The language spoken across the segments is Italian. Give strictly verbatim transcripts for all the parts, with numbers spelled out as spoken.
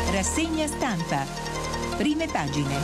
Rassegna stampa. Prime pagine.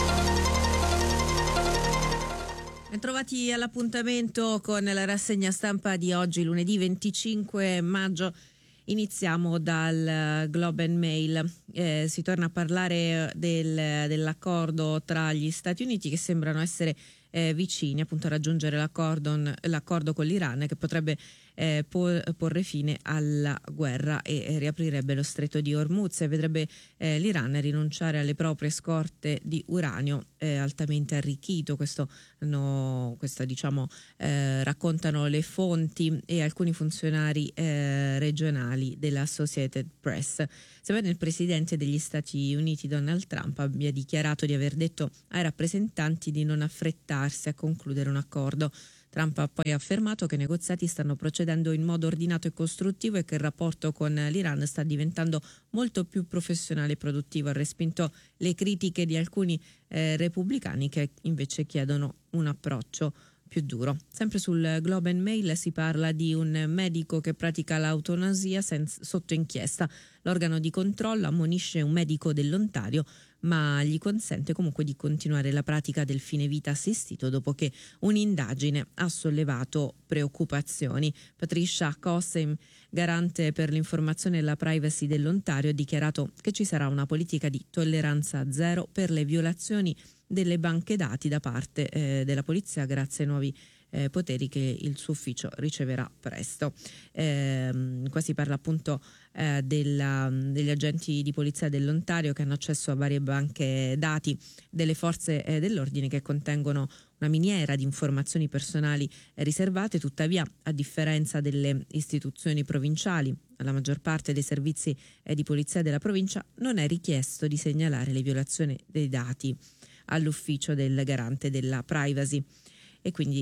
Bentrovati all'appuntamento con la rassegna stampa di oggi, lunedì venticinque maggio. Iniziamo dal Globe and Mail. Eh, si torna a parlare del, dell'accordo tra gli Stati Uniti, che sembrano essere eh, vicini appunto a raggiungere l'accordo, l'accordo con l'Iran, che potrebbe eh, por, porre fine alla guerra e eh, riaprirebbe lo stretto di Hormuz e vedrebbe eh, l'Iran rinunciare alle proprie scorte di uranio eh, altamente arricchito. Questo, no, questo diciamo eh, raccontano le fonti e alcuni funzionari eh, regionali della Associated Press. Sebbene il presidente degli Stati Uniti Donald Trump abbia dichiarato di aver detto ai rappresentanti di non affrettarsi a concludere un accordo, Trump ha poi affermato che i negoziati stanno procedendo in modo ordinato e costruttivo e che il rapporto con l'Iran sta diventando molto più professionale e produttivo. Ha respinto le critiche di alcuni eh, repubblicani che invece chiedono un approccio più duro. Sempre sul Globe and Mail si parla di un medico che pratica l'eutanasia senza, sotto inchiesta. L'organo di controllo ammonisce un medico dell'Ontario, ma gli consente comunque di continuare la pratica del fine vita assistito dopo che un'indagine ha sollevato preoccupazioni. Patricia Cossem, garante per l'informazione e la privacy dell'Ontario, ha dichiarato che ci sarà una politica di tolleranza zero per le violazioni delle banche dati da parte eh, della polizia, grazie ai nuovi eh, poteri che il suo ufficio riceverà presto. Eh, qua si parla appunto eh, della, degli agenti di polizia dell'Ontario che hanno accesso a varie banche dati delle forze eh, dell'ordine che contengono una miniera di informazioni personali eh, riservate. Tuttavia, a differenza delle istituzioni provinciali, alla maggior parte dei servizi eh, di polizia della provincia non è richiesto di segnalare le violazioni dei dati all'ufficio del garante della privacy e quindi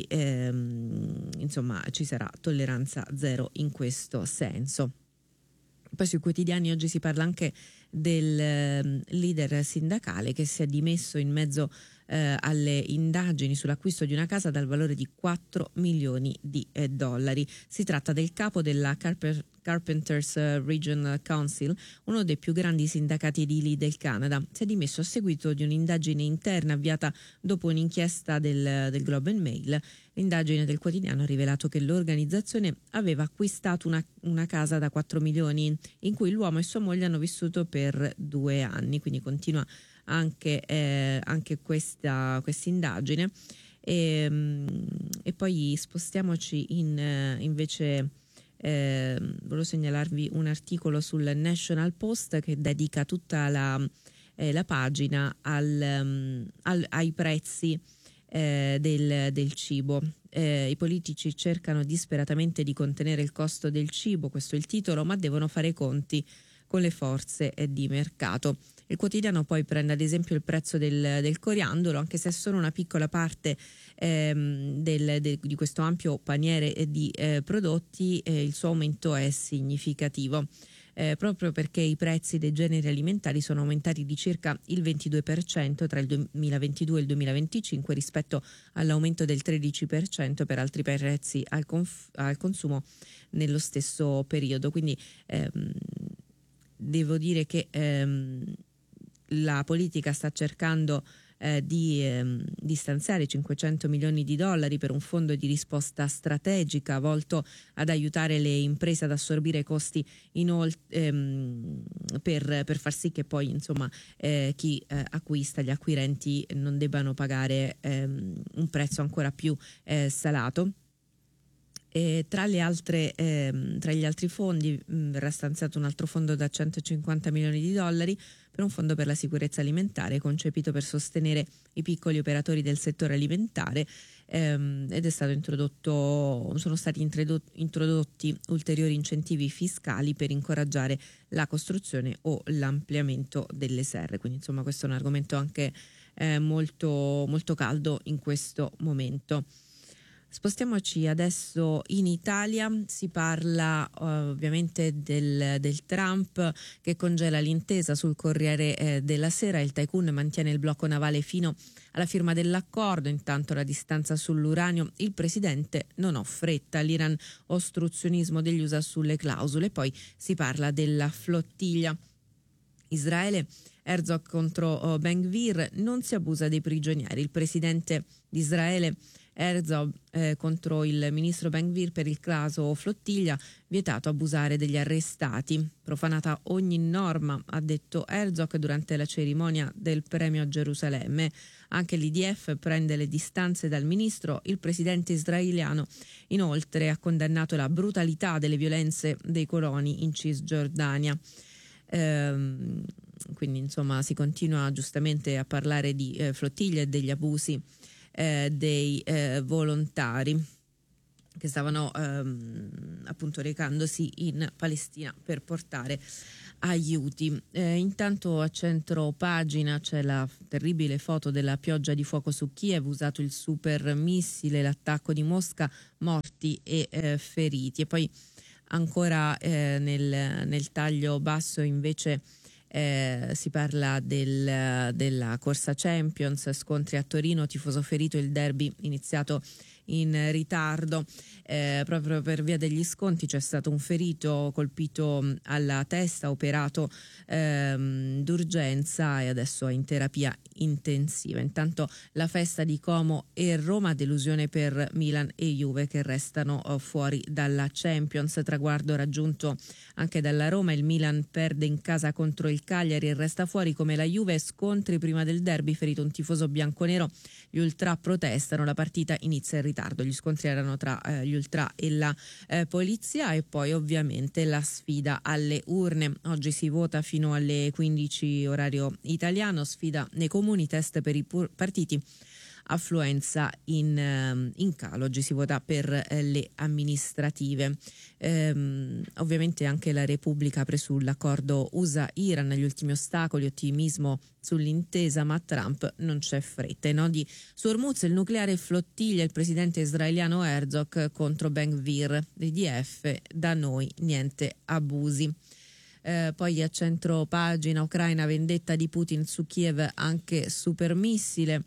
ehm, insomma ci sarà tolleranza zero in questo senso. Poi sui quotidiani oggi si parla anche del eh, leader sindacale che si è dimesso in mezzo eh, alle indagini sull'acquisto di una casa dal valore di quattro milioni di eh, dollari. Si tratta del capo della Carper Carpenters Regional Council, uno dei più grandi sindacati edili del Canada. Si è dimesso a seguito di un'indagine interna avviata dopo un'inchiesta del, del Globe and Mail. L'indagine del quotidiano ha rivelato che l'organizzazione aveva acquistato una, una casa da quattro milioni in cui l'uomo e sua moglie hanno vissuto per due anni, quindi continua anche, eh, anche questa indagine. E, e poi spostiamoci in invece... Eh, volevo segnalarvi un articolo sul National Post che dedica tutta la, eh, la pagina al, um, al, ai prezzi eh, del, del cibo. Eh, I politici cercano disperatamente di contenere il costo del cibo, questo è il titolo, ma devono fare i conti con le forze eh, di mercato. Il quotidiano poi prende ad esempio il prezzo del, del coriandolo, anche se è solo una piccola parte ehm, del, de, di questo ampio paniere di eh, prodotti, eh, il suo aumento è significativo. Eh, proprio perché i prezzi dei generi alimentari sono aumentati di circa il ventidue per cento tra il duemilaventidue e il duemilaventicinque rispetto all'aumento del tredici per cento per altri prezzi al, conf- al consumo nello stesso periodo. Quindi ehm, devo dire che ehm, la politica sta cercando eh, di, ehm, di stanziare cinquecento milioni di dollari per un fondo di risposta strategica volto ad aiutare le imprese ad assorbire i costi inolt- ehm, per, per far sì che poi insomma eh, chi eh, acquista, gli acquirenti non debbano pagare ehm, un prezzo ancora più eh, salato. E tra, le altre, ehm, tra gli altri fondi mh, verrà stanziato un altro fondo da centocinquanta milioni di dollari per un fondo per la sicurezza alimentare concepito per sostenere i piccoli operatori del settore alimentare ehm, ed è stato introdotto, sono stati introdotti, introdotti ulteriori incentivi fiscali per incoraggiare la costruzione o l'ampliamento delle serre. Quindi insomma questo è un argomento anche eh, molto, molto caldo in questo momento. Spostiamoci adesso in Italia, si parla uh, ovviamente del, del Trump che congela l'intesa sul Corriere eh, della Sera. Il tycoon mantiene il blocco navale fino alla firma dell'accordo, intanto la distanza sull'uranio, il presidente non ha fretta, l'Iran ostruzionismo degli U S A sulle clausole, poi si parla della flottiglia. Israele, Herzog contro oh, Ben Gvir, non si abusa dei prigionieri. Il presidente di Israele Herzog eh, contro il ministro Ben Gvir per il caso Flottiglia, vietato abusare degli arrestati. Profanata ogni norma, ha detto Herzog durante la cerimonia del premio a Gerusalemme. Anche l'I D F prende le distanze dal ministro. Il presidente israeliano inoltre ha condannato la brutalità delle violenze dei coloni in Cisgiordania. Ehm, quindi insomma si continua giustamente a parlare di eh, flottiglie e degli abusi eh, dei eh, volontari che stavano ehm, appunto recandosi in Palestina per portare aiuti. Eh, intanto a centro pagina c'è la terribile foto della pioggia di fuoco su Kiev, usato il super missile, l'attacco di Mosca, morti e eh, feriti. E poi ancora eh, nel, nel taglio basso invece eh, si parla del, della corsa Champions, scontri a Torino, tifoso ferito, il derby iniziato in ritardo eh, proprio per via degli sconti. C'è stato un ferito colpito alla testa, operato ehm, d'urgenza e adesso è in terapia intensiva. Intanto la festa di Como e Roma, delusione per Milan e Juve che restano oh, fuori dalla Champions. Traguardo raggiunto anche dalla Roma, il Milan perde in casa contro il Cagliari e resta fuori come la Juve. Scontri prima del derby, ferito un tifoso bianconero, gli ultra protestano, la partita inizia in ritardo. Gli scontri erano tra eh, gli ultra e la eh, polizia. E poi ovviamente la sfida alle urne. Oggi si vota fino alle quindici orario italiano, sfida nei comuni, test per i pur- partiti, affluenza in, in calo. Oggi si vota per eh, le amministrative. Ehm, ovviamente anche la Repubblica apre sull'accordo U S A-Iran, gli ultimi ostacoli, ottimismo sull'intesa, ma Trump non c'è fretta. I nodi su Hormuz, il nucleare e flottiglia, il presidente israeliano Herzog contro Ben Gvir, l'I D F, da noi niente abusi. Eh, poi a centro pagina, Ucraina, vendetta di Putin su Kiev, anche supermissile.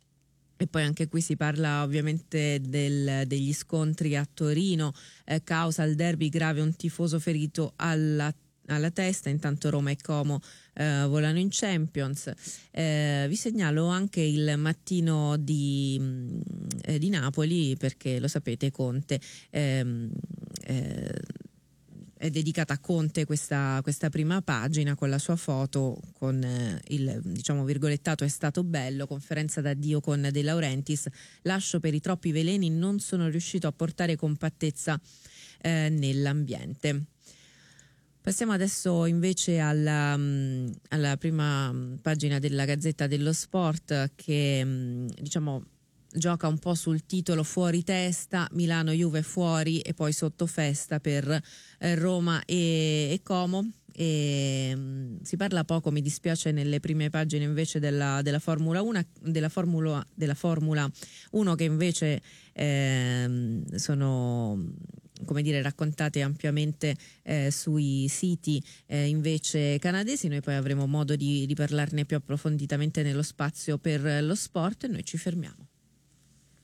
E poi anche qui si parla ovviamente del, degli scontri a Torino, eh, causa il derby, grave un tifoso ferito alla, alla testa. Intanto Roma e Como eh, volano in Champions. Eh, vi segnalo anche il mattino di, eh, di Napoli, perché lo sapete, Conte ehm, eh, è dedicata a Conte questa, questa prima pagina con la sua foto con eh, il diciamo virgolettato "è stato bello", conferenza d'addio con De Laurentiis, lascio per i troppi veleni, non sono riuscito a portare compattezza eh, nell'ambiente. Passiamo adesso invece alla, alla prima pagina della Gazzetta dello Sport, che diciamo gioca un po' sul titolo "fuori testa, Milano Juve fuori", e poi sotto festa per eh, Roma e, e Como. E, mh, si parla poco, mi dispiace, nelle prime pagine invece della, della Formula uno, della Formula, della Formula uno che invece eh, sono, come dire, raccontate ampiamente eh, sui siti eh, invece canadesi. Noi poi avremo modo di, di parlarne più approfonditamente nello spazio per lo sport e noi ci fermiamo.